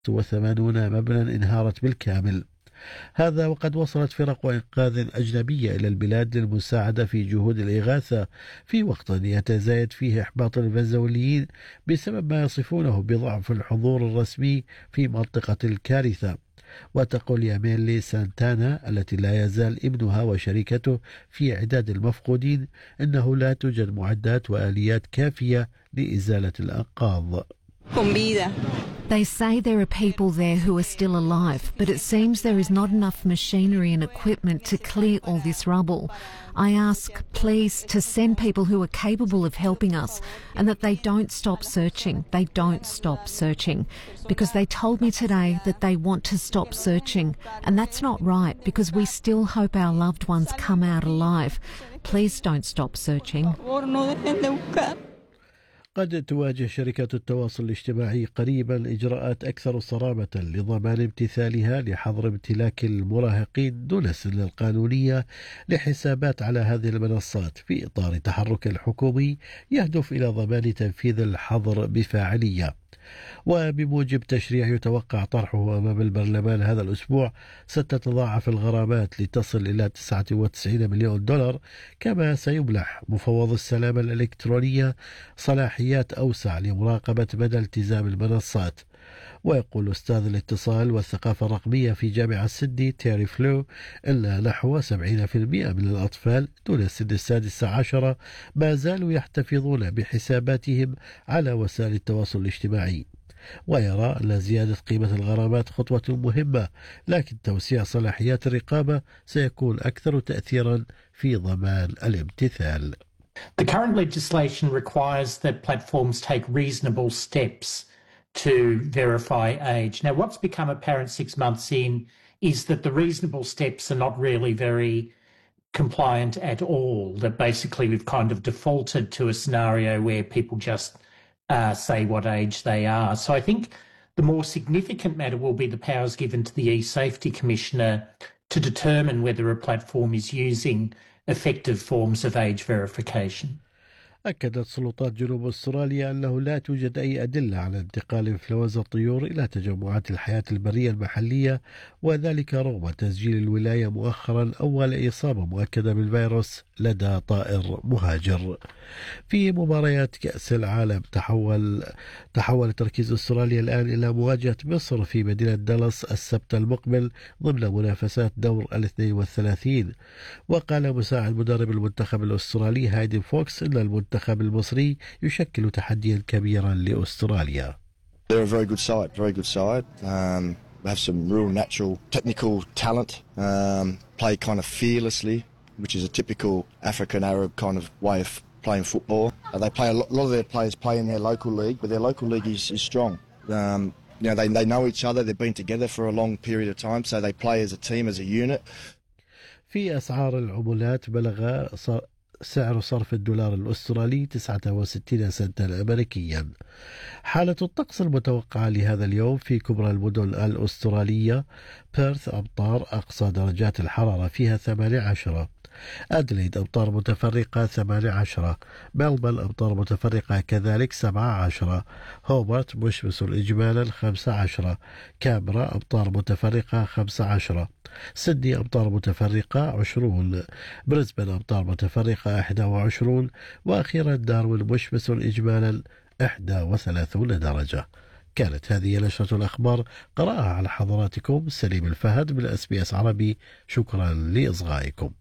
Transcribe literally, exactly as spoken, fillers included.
وثمانون مبنى انهارت بالكامل. هذا وقد وصلت فرق إنقاذ أجنبية إلى البلاد للمساعدة في جهود الإغاثة في وقت يتزايد فيه إحباط الفنزويليين بسبب ما يصفونه بضعف الحضور الرسمي في منطقة الكارثة. وتقول ياميلي سانتانا التي لا يزال ابنها وشريكته في إعداد المفقودين إنه لا توجد معدات وآليات كافية لإزالة الأنقاض. They say there are people there who are still alive, but it seems there is not enough machinery and equipment to clear all this rubble. I ask, please, to send people who are capable of helping us and that they don't stop searching. They don't stop searching because they told me today that they want to stop searching, and that's not right because we still hope our loved ones come out alive. Please don't stop searching. قد تواجه شركات التواصل الاجتماعي قريبا إجراءات أكثر صرامة لضمان امتثالها لحظر امتلاك المراهقين دون السن القانونية لحسابات على هذه المنصات في إطار تحرك حكومي يهدف إلى ضمان تنفيذ الحظر بفاعلية. وبموجب تشريع يتوقع طرحه أمام البرلمان هذا الأسبوع ستتضاعف الغرامات لتصل إلى تسعة وتسعين مليون دولار، كما سيمنح مفوض السلامة الإلكترونية صلاحيات أوسع لمراقبة مدى التزام المنصات. ويقول أستاذ الاتصال والثقافة الرقمية في جامعة سيدني تيري فلو أن نحو سبعين بالمئة من الأطفال دون السن السادسة عشرة ما زالوا يحتفظون بحساباتهم على وسائل التواصل الاجتماعي. ويرى أن زيادة قيمة الغرامات خطوة مهمة، لكن توسيع صلاحيات الرقابة سيكون أكثر تأثيرا في ضمان الامتثال. The current legislation requires that platforms take reasonable steps to verify age. Now, what's become apparent six months in is that the reasonable steps are not really very compliant at all, that basically we've kind of defaulted to a scenario where people just uh, say what age they are. So I think the more significant matter will be the powers given to the e-safety commissioner to determine whether a platform is using effective forms of age verification. أكدت سلطات جنوب أستراليا أنه لا توجد أي أدلة على انتقال إنفلونزا الطيور إلى تجمعات الحياة البرية المحلية، وذلك رغم تسجيل الولاية مؤخرا أول إصابة مؤكدة بالفيروس لدى طائر مهاجر. في مباريات كأس العالم تحول تحول تركيز أستراليا الآن إلى مواجهة مصر في مدينة دالاس السبت المقبل ضمن منافسات دور الاثنين والثلاثين. وقال مساعد مدرب المنتخب الأسترالي هايدي فوكس أن المنتخب المصري يشكل تحديا كبيرا لأستراليا. They're a very good side, very good side. Um, they have some real natural technical talent, um, play kind of fearlessly, which is a typical African Arab kind of way of playing football. Uh, they play a lot, a lot of their players play in their local league, but their local league is, is strong. Um, you know, they, they know each other, they've been together for a long period of time, so they play as a team, as a unit. في أسعار العملات بلغ سعر صرف الدولار الأسترالي تسعة وستين سنتا أمريكيا. حالة الطقس المتوقعة لهذا اليوم في كبرى المدن الأسترالية: بيرث أمطار أقصى درجات الحرارة فيها ثمانية عشر، أدليد أمطار متفرقة ثمانية عشر، ملبورن أمطار متفرقة كذلك سبعة عشر، هوبرت مشمس إجمالا خمسة عشر، كامبرا أمطار متفرقة خمسة عشر، سيدني أمطار متفرقة عشرون، بريسبن أمطار متفرقة إحدى وعشرون، وأخيرا داروين مشمس إجمالا إحدى وثلاثون درجة. كانت هذه نشرة الأخبار، قرأها على حضراتكم سليم الفهد من اس بي اس عربي. شكرا لإصغائكم.